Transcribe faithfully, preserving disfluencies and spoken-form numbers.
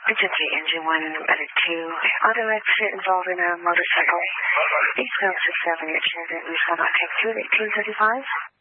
Engine three, engine one, letter two. Auto accident involving a motorcycle. Eight twelve six seven eight. We shall not take two at eighteen thirty-five.